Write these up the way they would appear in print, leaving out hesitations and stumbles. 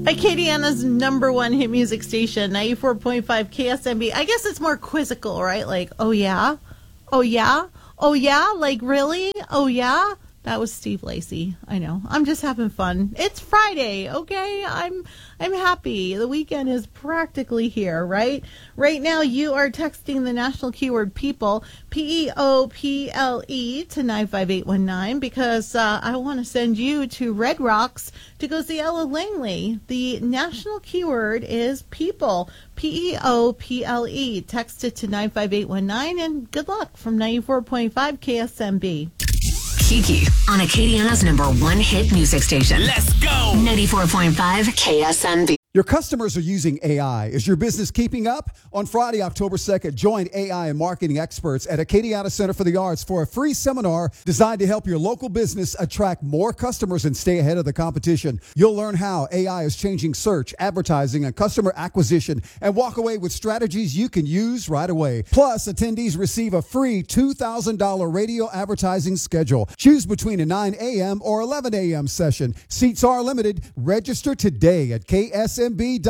Acadiana's number one hit music station, 94.5 KSMB. I guess it's more quizzical, right? Like, oh yeah? Oh yeah? Oh yeah? Like, really? Oh yeah? That was Steve Lacy. I know. I'm just having fun. It's Friday, okay? I'm happy. The weekend is practically here, right? Right now, you are texting the national keyword PEOPLE, PEOPLE, to 95819 because I want to send you to Red Rocks to go see Ella Langley. The national keyword is PEOPLE, PEOPLE. Text it to 95819 and good luck from 94.5 KSMB. Kiki on Acadiana's number one hit music station. Let's go! 94.5 KSMB. Your customers are using AI. Is your business keeping up? On Friday, October 2nd, join AI and marketing experts at Acadiana Center for the Arts for a free seminar designed to help your local business attract more customers and stay ahead of the competition. You'll learn how AI is changing search, advertising, and customer acquisition, and walk away with strategies you can use right away. Plus, attendees receive a free $2,000 radio advertising schedule. Choose between a 9 a.m. or 11 a.m. session. Seats are limited. Register today at KSMB.com.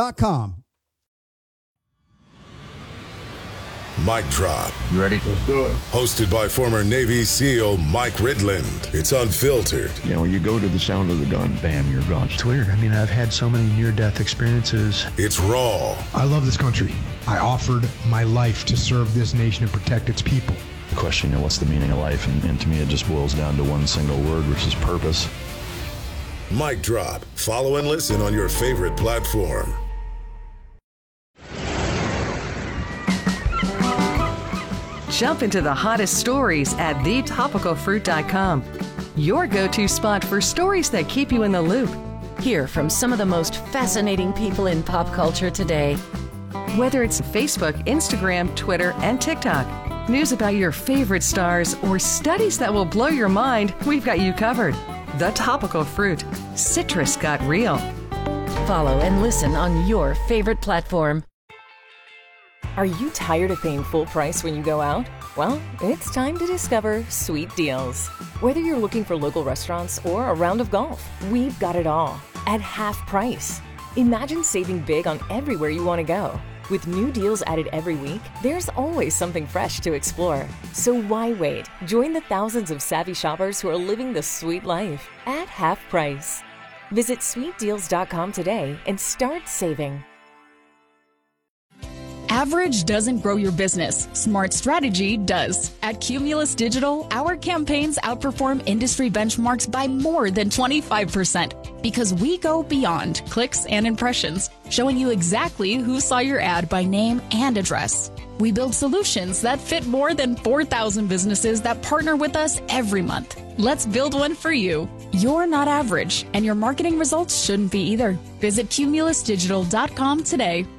Mic Drop. You ready? Let's do it. Hosted by former Navy SEAL Mike Ridland. It's unfiltered. You know, when you go to the sound of the gun, bam, you're gone. It's weird. I mean, I've had so many near-death experiences. It's raw. I love this country. I offered my life to serve this nation and protect its people. The question, you know, what's the meaning of life? And to me, it just boils down to one single word, which is purpose. Mic Drop. Follow and listen on your favorite platform. Jump into the hottest stories at thetopicalfruit.com. Your go-to spot for stories that keep you in the loop. Hear from some of the most fascinating people in pop culture today. Whether it's Facebook, Instagram, Twitter, and TikTok, news about your favorite stars, or studies that will blow your mind, we've got you covered. The Topical Fruit. Citrus got real. Follow and listen on your favorite platform. Are you tired of paying full price when you go out? Well, it's time to discover Sweet Deals. Whether you're looking for local restaurants or a round of golf, we've got it all at half price. Imagine saving big on everywhere you want to go. With new deals added every week, there's always something fresh to explore. So why wait? Join the thousands of savvy shoppers who are living the sweet life at half price. Visit sweetdeals.com today and start saving. Average doesn't grow your business. Smart strategy does. At Cumulus Digital, our campaigns outperform industry benchmarks by more than 25% because we go beyond clicks and impressions, showing you exactly who saw your ad by name and address. We build solutions that fit more than 4,000 businesses that partner with us every month. Let's build one for you. You're not average, and your marketing results shouldn't be either. Visit cumulusdigital.com today.